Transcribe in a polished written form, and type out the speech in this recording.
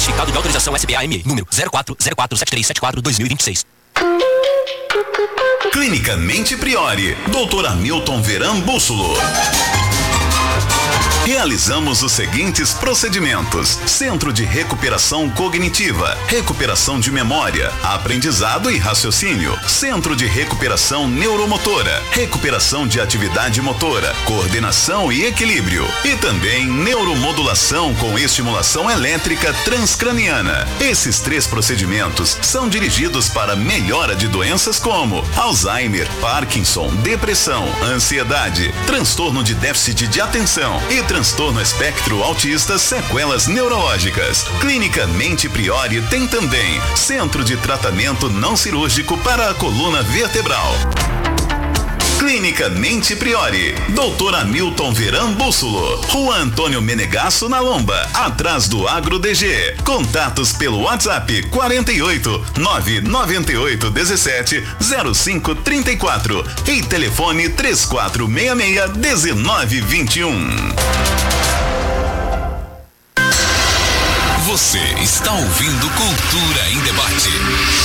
Certificado de autorização SBA-ME, número 04047374-2026. Clínica Mente Priori, Dr. Hamilton Veran Bússolo. Realizamos os seguintes procedimentos: Centro de Recuperação Cognitiva, recuperação de memória, aprendizado e raciocínio, Centro de Recuperação Neuromotora, recuperação de atividade motora, coordenação e equilíbrio, e também neuromodulação com estimulação elétrica transcraniana. Esses 3 procedimentos são dirigidos para melhora de doenças como Alzheimer, Parkinson, depressão, ansiedade, transtorno de déficit de atenção e transtorno espectro autista, sequelas neurológicas. Clínica Mente Priori tem também centro de tratamento não cirúrgico para a coluna vertebral. Clínica Mente Priori, Dr. Hamilton Veran Bússolo, Rua Antônio Menegasso, na Lomba, atrás do Agro DG. Contatos pelo WhatsApp 48 998 17 0534 e telefone 3466 1921. Você está ouvindo Cultura em Debate.